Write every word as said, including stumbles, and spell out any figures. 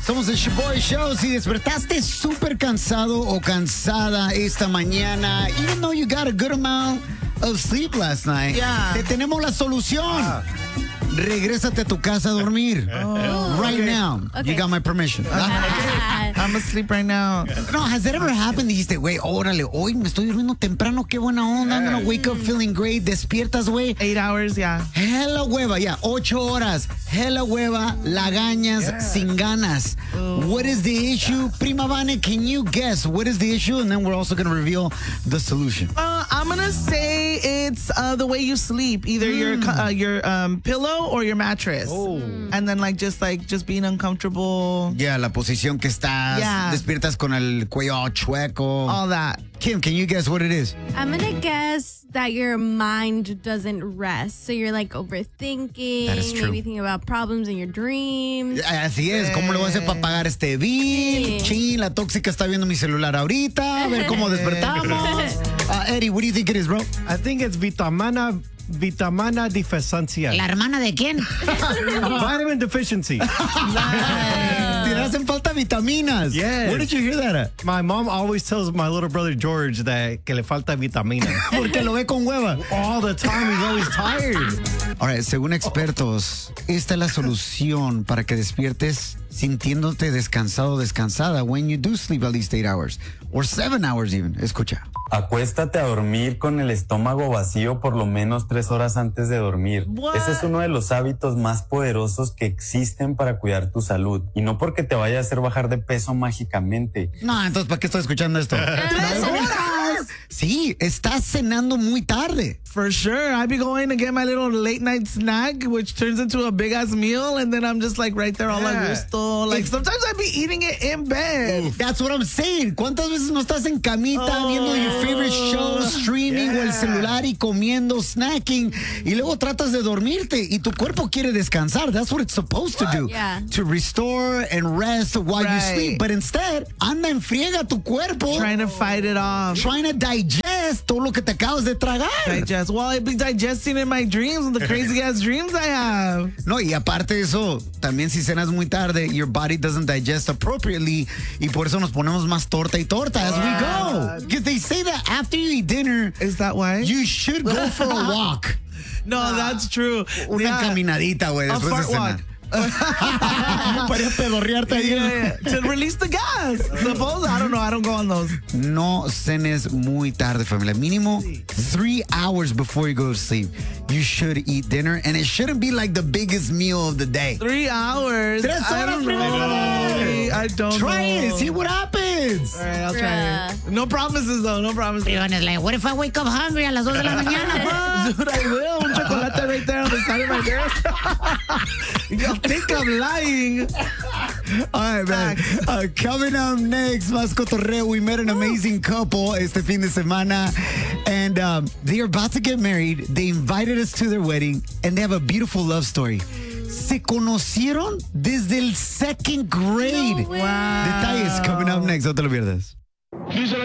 Somos el Shaboy Show. Si despertaste súper cansado o cansada esta mañana, even though you got a good amount of sleep last night, yeah. te tenemos la solución. Ah. Regrésate a tu casa a dormir. Oh, right okay. now. Okay. You got my permission. I'm asleep right now. No, has that ever happened? Dijiste, güey, órale, hoy me estoy durmiendo temprano, qué buena onda. I'm gonna wake up feeling great. Despiertas, güey. Eight hours, yeah. Hella hueva, yeah. Ocho horas. Hella hueva, lagañas, yeah. sin ganas. Ooh. What is the issue? Prima Vane, can you guess what is the issue? And then we're also gonna reveal the solution. Uh, I'm gonna say it's uh, the way you sleep. Either mm. your uh, your um, pillow or your mattress. Oh. And then like just like just being uncomfortable. Yeah, la posición que estás. Yeah. Despiertas con el cuello chueco. All that. Kim, can you guess what it is? I'm gonna guess that your mind doesn't rest. So you're like overthinking. That is true. Maybe thinking about problems in your dreams. Así es. ¿Cómo lo voy a hacer para pagar este bill? Sí. Chin, la tóxica está viendo mi celular ahorita. A ver cómo despertamos. Uh, Eddie, what do you think it is, bro? I think it's vitamina Vitamina deficiencia. ¿La hermana de quién? Vitamin deficiency. Te hacen falta vitaminas. Yes. Where did you hear that at? My mom always tells my little brother George that que le falta vitamina. Porque lo ve con hueva. All the time, he's always tired. All right, según expertos, esta es la solución para que despiertes sintiéndote descansado o descansada when you do sleep at least eight hours or seven hours even. Escucha. Acuéstate a dormir con el estómago vacío por lo menos tres horas antes de dormir. What? Ese es uno de los hábitos más poderosos que existen para cuidar tu salud. Y no porque te vaya a hacer bajar de peso mágicamente. No, entonces, ¿para qué estoy escuchando esto? ¿Tres horas? Sí, estás cenando muy tarde. For sure. I'd be going to get my little late night snack, which turns into a big ass meal, and then I'm just like right there all yeah. a gusto. Like sometimes I'd be eating it in bed. That's what I'm saying. ¿Cuántas veces no estás en camita oh. viendo your favorite show, streaming yeah. o el celular y comiendo, snacking, y luego tratas de dormirte y tu cuerpo quiere descansar? That's what it's supposed to do. Yeah. To restore and rest while right. you sleep. But instead, anda en friega tu cuerpo. Trying to fight it off. Trying to digest todo lo que te acabas de tragar. Digest. Well, I'd be digesting in my dreams and the crazy ass dreams I have. No, y aparte de eso, también si cenas muy tarde, your body doesn't digest appropriately y por eso nos ponemos más torta y torta as we go. Because they say that after you eat dinner, is that why? You should go for a walk. No, that's true. Una yeah. caminadita, güey, después de cenar. Para pedorrearte ahí. Yeah, yeah. To release the gas. Suppose, I don't know, I don't go on those. No cenes muy tarde, familia. Mínimo three hours before you go to sleep. You should eat dinner, and it shouldn't be like the biggest meal of the day. Three hours? Tres horas, I don't know. I don't try know. it. See what happens. All right, I'll try it. No promises, though. No promises. It's like, what if I wake up hungry a las dos de la mañana? Dude, I will. Un chocolate right there on the side of my desk. You think I'm lying. All right, man. Uh, coming up next, más cotorreo. We met an amazing couple este fin de semana, and um, they are about to get married. They invited us to their wedding, and they have a beautiful love story. Se conocieron desde el second grade. No way. Wow. Detalles coming up next. No te lo pierdas.